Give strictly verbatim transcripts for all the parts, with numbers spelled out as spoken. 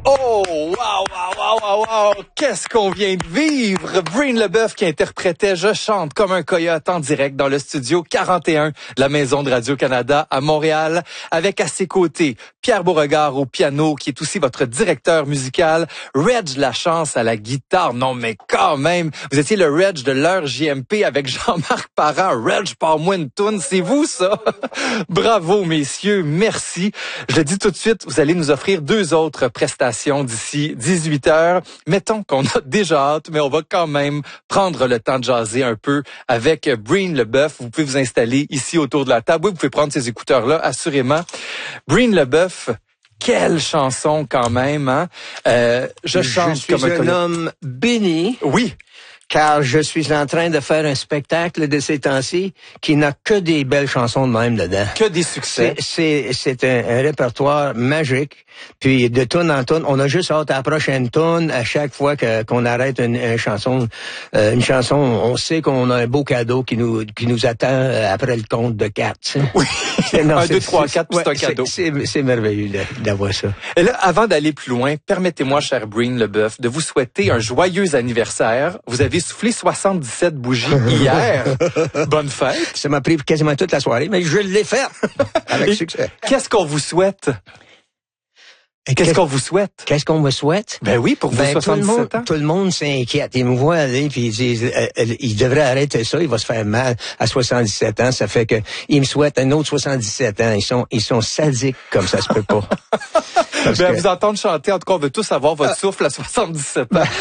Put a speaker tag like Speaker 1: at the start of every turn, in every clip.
Speaker 1: Oh, wow, wow, wow, wow, wow, qu'est-ce qu'on vient de vivre! Breen Leboeuf qui interprétait « Je chante comme un coyote » en direct dans le studio quarante et un de la Maison de Radio-Canada à Montréal, avec à ses côtés Pierre Beauregard au piano, qui est aussi votre directeur musical, Reg Lachance à la guitare. Non, mais quand même, vous étiez le Reg de l'heure J M P avec Jean-Marc Parent. Reg, parle-moi une toune, c'est vous ça? Bravo, messieurs, merci. Je le dis tout de suite, vous allez nous offrir deux autres prestations d'ici dix-huit heures. Mettons qu'on a déjà hâte, mais on va quand même prendre le temps de jaser un peu avec Breen Leboeuf. Vous pouvez vous installer ici autour de la table. Oui, vous pouvez prendre ces écouteurs-là, assurément. Breen Leboeuf, quelle chanson quand même, hein? Euh, je chante
Speaker 2: je suis
Speaker 1: comme un,
Speaker 2: un homme béni.
Speaker 1: Oui.
Speaker 2: Car je suis en train de faire un spectacle de ces temps-ci qui n'a que des belles chansons de même dedans.
Speaker 1: Que des succès.
Speaker 2: C'est, c'est, c'est un, un répertoire magique. Puis de tune en tune, on a juste hâte à la prochaine tune. À chaque fois que, qu'on arrête une, une chanson, euh, une chanson, on sait qu'on a un beau cadeau qui nous qui nous attend après le compte de quatre.
Speaker 1: Oui.
Speaker 2: Non,
Speaker 1: un, deux, trois, quatre, puis
Speaker 2: ouais,
Speaker 1: c'est un cadeau.
Speaker 2: C'est, c'est, c'est merveilleux d'avoir ça.
Speaker 1: Et là, avant d'aller plus loin, permettez-moi, cher Breen Leboeuf, de vous souhaiter un joyeux anniversaire. Vous avez soufflé soixante-dix-sept bougies hier. Bonne fête.
Speaker 2: Ça m'a pris quasiment toute la soirée, mais je l'ai fait avec
Speaker 1: Et
Speaker 2: succès.
Speaker 1: Qu'est-ce qu'on vous souhaite? Et qu'est-ce, qu'est-ce qu'on vous souhaite?
Speaker 2: Qu'est-ce qu'on me souhaite?
Speaker 1: Ben oui, pour
Speaker 2: ben,
Speaker 1: vos soixante-dix-sept
Speaker 2: tout le monde,
Speaker 1: ans.
Speaker 2: Tout le monde s'inquiète. Ils me voient aller puis ils disent, euh, euh, il devrait arrêter ça, il va se faire mal à soixante-dix-sept ans. Ça fait que ils me souhaitent un autre soixante-dix-sept ans. Ils sont, ils sont sadiques comme ça se peut pas.
Speaker 1: Ben,
Speaker 2: que...
Speaker 1: vous entendre chanter, en tout cas, on veut tous avoir votre souffle à soixante-dix-sept ans.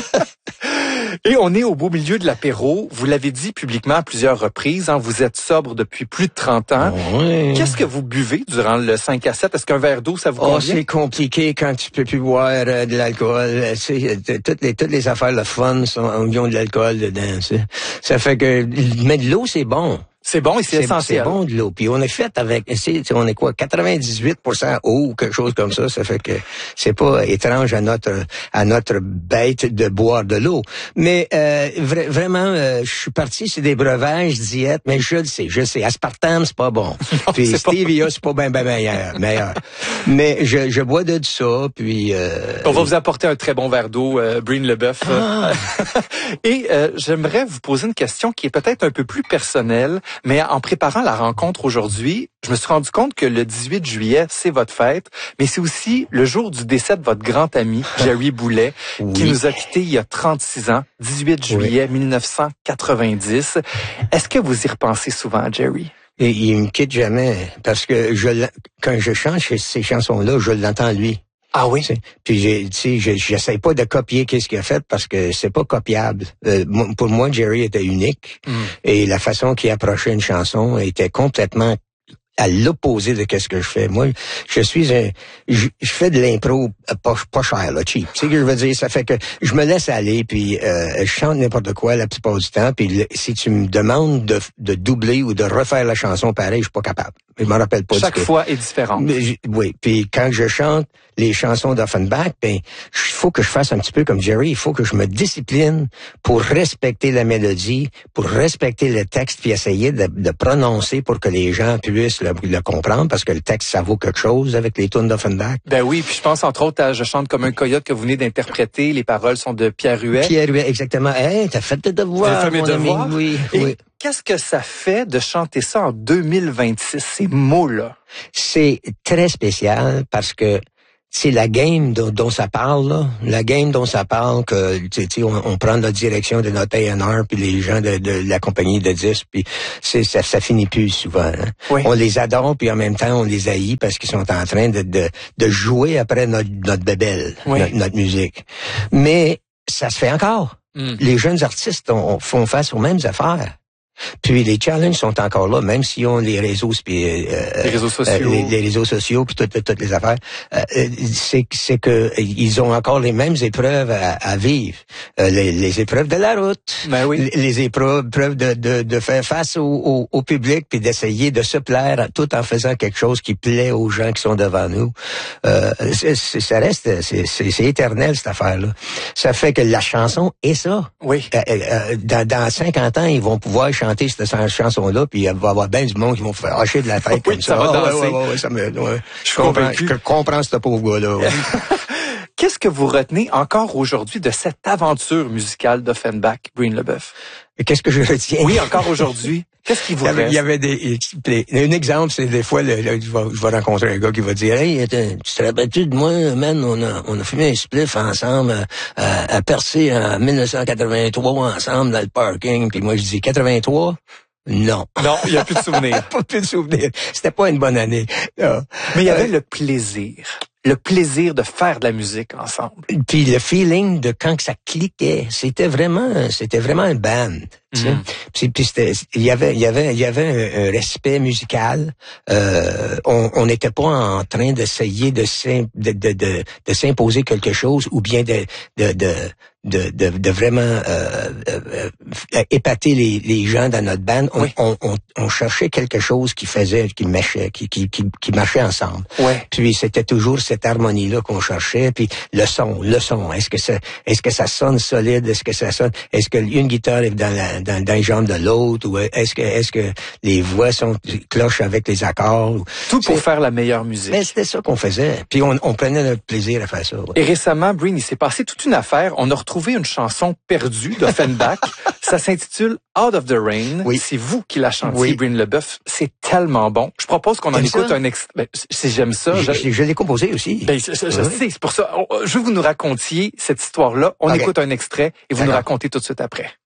Speaker 1: Et on est au beau milieu de l'apéro. Vous l'avez dit publiquement à plusieurs reprises, hein, vous êtes sobre depuis plus de trente ans.
Speaker 2: Oui.
Speaker 1: Qu'est-ce que vous buvez durant le cinq à sept? Est-ce qu'un verre d'eau, ça vous
Speaker 2: oh,
Speaker 1: convient?
Speaker 2: C'est compliqué quand tu peux plus boire euh, de l'alcool. C'est, toutes les toutes les affaires, le fun, sont, ils ont de l'alcool dedans. C'est. Ça fait que, mais de l'eau, c'est bon.
Speaker 1: C'est bon et c'est, c'est essentiel.
Speaker 2: C'est bon de l'eau. Puis on est fait avec, c'est, on est quoi, quatre-vingt-dix-huit pour cent eau ou quelque chose comme ça. Ça fait que c'est pas étrange à notre à notre bête de boire de l'eau. Mais euh, vra- vraiment, euh, je suis parti sur des breuvages diète, mais je le sais, je le sais. Aspartame, c'est pas bon.
Speaker 1: Non,
Speaker 2: puis
Speaker 1: c'est
Speaker 2: stevia, c'est pas bien ben meilleur. meilleur. Mais je, je bois de ça. Puis euh,
Speaker 1: on va vous apporter un très bon verre d'eau, euh, Breen Leboeuf. Ah. Et euh, j'aimerais vous poser une question qui est peut-être un peu plus personnelle. Mais en préparant la rencontre aujourd'hui, je me suis rendu compte que le dix-huit juillet, c'est votre fête, mais c'est aussi le jour du décès de votre grand ami, Jerry Boulet, oui. qui nous a quittés il y a trente-six ans, dix-huit juillet oui. dix-neuf cent quatre-vingt-dix. Est-ce que vous y repensez souvent à Jerry?
Speaker 2: Et il me quitte jamais, parce que je, quand je chante ces chansons-là, je l'entends lui.
Speaker 1: Ah oui.
Speaker 2: T'sais, puis j'ai, tu sais, j'essaie pas de copier qu'est-ce qu'il a fait parce que c'est pas copiable. Euh, pour moi, Jerry était unique mm. et la façon qu'il approchait une chanson était complètement à l'opposé de qu'est-ce que je fais. Moi, je suis un, je, je fais de l'impro pas, pas cher, là, cheap. Tu sais ce que je veux dire? Ça fait que je me laisse aller, puis euh, je chante n'importe quoi la plupart du temps, puis le, si tu me demandes de, de doubler ou de refaire la chanson pareil, je suis pas capable. Je me rappelle pas.
Speaker 1: Chaque fois est différente.
Speaker 2: Oui, puis quand je chante les chansons d'Offenbach, ben, il faut que je fasse un petit peu comme Jerry. Il faut que je me discipline pour respecter la mélodie, pour respecter le texte, puis essayer de, de prononcer pour que les gens puissent le, le comprendre, parce que le texte, ça vaut quelque chose avec les tunes d'Offenbach.
Speaker 1: Ben oui, puis je pense entre autres à Je chante comme un coyote que vous venez d'interpréter. Les paroles sont de Pierre Huet.
Speaker 2: Pierre Huet, exactement. Hey, t'as fait tes devoirs,
Speaker 1: fait mes
Speaker 2: mon
Speaker 1: devoirs.
Speaker 2: ami. Oui,
Speaker 1: Et
Speaker 2: oui.
Speaker 1: Qu'est-ce que ça fait de chanter ça en deux mille vingt-six, ces mots-là?
Speaker 2: C'est très spécial parce que c'est la game dont, dont ça parle, là. La game dont ça parle, que tu sais, on, on prend la direction de notre A and R, puis les gens de, de la compagnie de disques, puis c'est ça, ça finit plus souvent. Hein? Oui. On les adore, puis en même temps on les haït parce qu'ils sont en train de de, de jouer après notre notre bébelle, oui. notre, notre musique. Mais ça se fait encore. Mm. Les jeunes artistes on, on font face aux mêmes affaires. Puis les challenges sont encore là, même s'ils ont les réseaux, puis euh,
Speaker 1: les réseaux sociaux,
Speaker 2: euh, les, les réseaux sociaux, puis toutes, toutes les affaires. Euh, c'est c'est que ils ont encore les mêmes épreuves à, à vivre, euh, les, les épreuves de la route,
Speaker 1: ben oui.
Speaker 2: les, les épreuves de, de de faire face au, au, au public, puis d'essayer de se plaire, tout en faisant quelque chose qui plaît aux gens qui sont devant nous. Euh, c'est, c'est, ça reste, c'est, c'est, c'est éternel cette affaire-là. Ça fait que la chanson est ça.
Speaker 1: Oui.
Speaker 2: Euh, euh, dans, dans cinquante ans, ils vont pouvoir chanter cette chanson-là, puis il va y avoir bien du monde qui vont faire hacher de la tête
Speaker 1: oui,
Speaker 2: comme ça.
Speaker 1: ça va danser.
Speaker 2: Oh, ouais, ouais, ouais, ça me, ouais.
Speaker 1: Je,
Speaker 2: je comprends, je comprends ce pauvre gars-là. Ouais.
Speaker 1: Qu'est-ce que vous retenez encore aujourd'hui de cette aventure musicale d'Offenbach, Breen LeBeuf?
Speaker 2: Qu'est-ce que je retiens?
Speaker 1: Oui, encore aujourd'hui. Qu'est-ce qui vous
Speaker 2: il y avait,
Speaker 1: reste?
Speaker 2: Il y avait des, des un exemple, c'est des fois, le, le, je, vais, je vais rencontrer un gars qui va dire, hey, attends, tu te rappelles-tu de moi, man, on a, on a fumé un spliff ensemble, à, à Percé en dix-neuf cent quatre-vingt-trois ensemble dans le parking, puis moi je dis quatre-vingt-trois? Non.
Speaker 1: Non, il n'y a plus de souvenirs.
Speaker 2: Pas plus de souvenirs. C'était pas une bonne année. Non.
Speaker 1: Mais il y avait euh, le plaisir. Le plaisir de faire de la musique ensemble.
Speaker 2: Puis le feeling de quand que ça cliquait, c'était vraiment, c'était vraiment un band. Mm-hmm. Puis, puis c'était, il y avait, il y avait, il y avait un, un respect musical. Euh, on n'était pas en train d'essayer de, de, de, de, de s'imposer quelque chose ou bien de, de, de De, de, de vraiment euh, euh, épater les, les gens dans notre band. On, oui. on, on, on cherchait quelque chose qui faisait, qui marchait, qui, qui, qui, qui marchait ensemble.
Speaker 1: Ouais.
Speaker 2: Puis c'était toujours cette harmonie-là qu'on cherchait. Puis le son, le son. Est-ce que ça, est-ce que ça sonne solide? Est-ce que ça sonne? Est-ce que une guitare est dans la, dans, dans les jambes de l'autre? Ou est-ce que, est-ce que les voix sont cloches avec les accords?
Speaker 1: Tout pour faire la meilleure musique.
Speaker 2: Mais c'était ça qu'on faisait. Puis on, on prenait notre plaisir à faire ça. Ouais.
Speaker 1: Et récemment, Breen, il s'est passé toute une affaire. On a retrouvé trouvé une chanson perdue d'Offenbach. Ça s'intitule Out of the Rain.
Speaker 2: Oui.
Speaker 1: C'est vous qui la chantiez,
Speaker 2: oui.
Speaker 1: Breen LeBeuf. C'est tellement bon. Je propose qu'on en écoute ça? un extrait. Ben, si j'aime ça.
Speaker 2: Je, je, je l'ai composé aussi.
Speaker 1: Ben, je, je, je oui. sais, c'est pour ça. Je veux que vous nous racontiez cette histoire-là. On okay. écoute un extrait et vous D'accord. nous racontez tout de suite après.